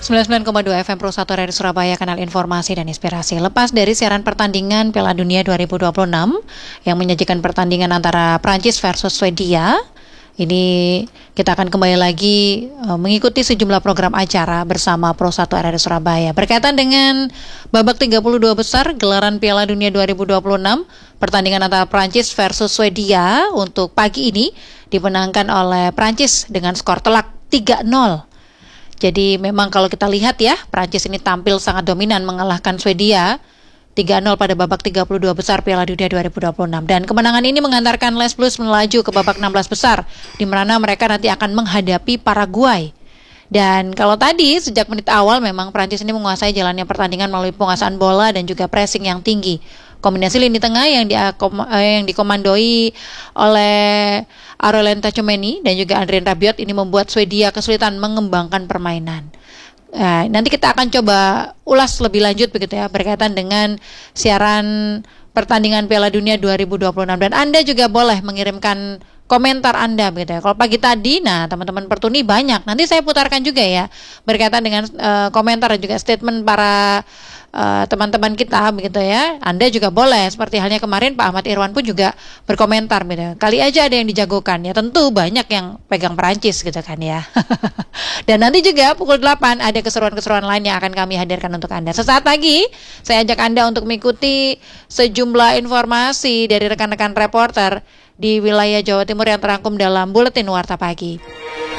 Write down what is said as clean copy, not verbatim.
99,2 FM Pro 1 Radio Surabaya, kanal informasi dan inspirasi. Lepas dari siaran pertandingan Piala Dunia 2026 yang menyajikan pertandingan antara Prancis versus Swedia, ini kita akan kembali lagi mengikuti sejumlah program acara bersama Pro 1 Radio Surabaya. Berkaitan dengan babak 32 besar gelaran Piala Dunia 2026, pertandingan antara Prancis versus Swedia untuk pagi ini dimenangkan oleh Prancis dengan skor telak 3-0. Jadi memang kalau kita lihat ya, Prancis ini tampil sangat dominan mengalahkan Swedia 3-0 pada babak 32 besar Piala Dunia 2026. Dan kemenangan ini mengantarkan Les Blues melaju ke babak 16 besar, di mana mereka nanti akan menghadapi Paraguay. Dan kalau tadi sejak menit awal memang Prancis ini menguasai jalannya pertandingan melalui penguasaan bola dan juga pressing yang tinggi. Kombinasi lini tengah yang dikomandoi oleh Aurelien Tchouaméni dan juga Adrien Rabiot ini membuat Swedia kesulitan mengembangkan permainan. Nanti kita akan coba ulas lebih lanjut begitu ya, berkaitan dengan siaran pertandingan Piala Dunia 2026, dan Anda juga boleh mengirimkan komentar Anda begitu ya. Kalau pagi tadi, nah teman-teman Pertuni banyak, nanti saya putarkan juga ya berkaitan dengan komentar dan juga statement para teman-teman kita begitu ya. Anda juga boleh, seperti halnya kemarin Pak Ahmad Irwan pun juga berkomentar begitu. Kali aja ada yang dijagokan ya, tentu banyak yang pegang Perancis gitu kan ya. Dan nanti juga pukul 8 ada keseruan-keseruan lain yang akan kami hadirkan untuk Anda. Sesaat lagi saya ajak Anda untuk mengikuti sejumlah informasi dari rekan-rekan reporter di wilayah Jawa Timur yang terangkum dalam Buletin Warta Pagi.